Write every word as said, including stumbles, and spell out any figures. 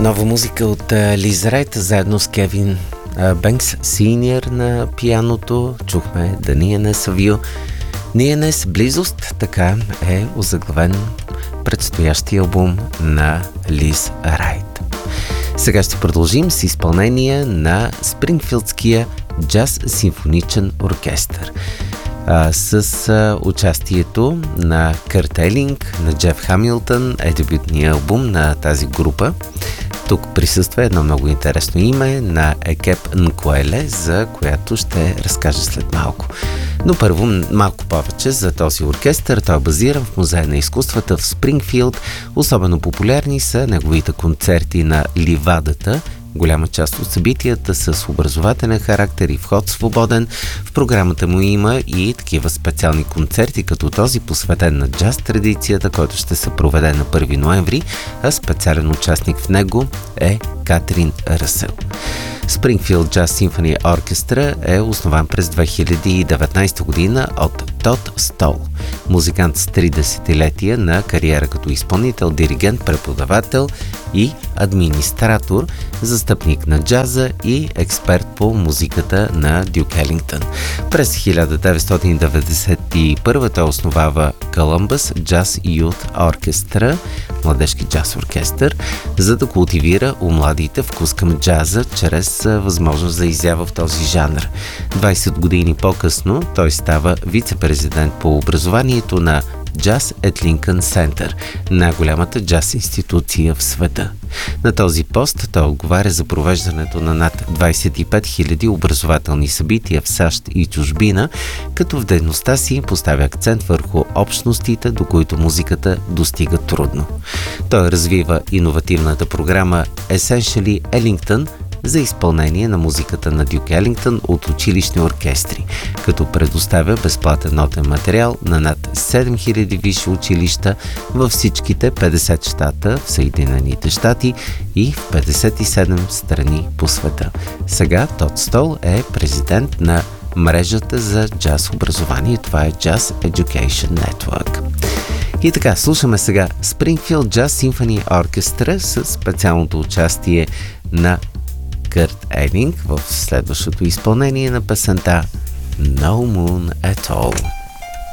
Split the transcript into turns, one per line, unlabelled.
Нова музика от Лиз Райт, заедно с Кевин Бенкс, синьор на пианото. Чухме The Nearness of You. Nearness, близост, така е озаглавен предстоящия албум на Лиз Райт. Сега ще продължим с изпълнение на Спрингфилдския джаз симфоничен оркестър. А, с а, участието на Кърт Елинг, на Джеф Хамилтън е дебютният албум на тази група. Тук присъства едно много интересно име на Екеп Нкоеле, за която ще разкажа след малко. Но първо малко повече за този оркестър. Той е базиран в Музея на изкуствата в Спрингфилд. Особено популярни са неговите концерти на Ливадата. Голяма част от събитията с образователен характер и вход свободен. В програмата му има и такива специални концерти, като този посветен на джаз традицията, който ще се проведе на първи ноември, а специален участник в него е Катрин Ръсел. Springfield Jazz Symphony Orchestra е основан през две хиляди и деветнадесета година от Тод Стол, музикант с три десетилетия на кариера като изпълнител, диригент, преподавател и администратор, застъпник на джаза и експерт по музиката на Дюк Елингтън. През хиляда деветстотин деветдесет и първа той основава Columbus Jazz Youth Orchestra, младежки джаз оркестър, за да култивира у младите вкус към джаза чрез възможност за изява в този жанр. двадесет години по-късно той става вице-президент по образованието на Jazz at Lincoln Center, най-голямата джаз институция в света. На този пост той отговаря за провеждането на над двадесет и пет хиляди образователни събития в САЩ и чужбина, като в дейността си поставя акцент върху общностите, до които музиката достига трудно. Той развива иновативната програма Essentially Ellington за изпълнение на музиката на Дюк Елингтън от училищни оркестри, като предоставя безплатен нотен материал на над седем хиляди висши училища във всичките петдесет щата в Съединените щати и в петдесет и седем страни по света. Сега Тод Стол е президент на мрежата за джаз образование. Това е Jazz Education Network. И така, слушаме сега Springfield Jazz Symphony Orchestra с специалното участие на Кърт Елинг в следващото изпълнение на песента No Moon at All.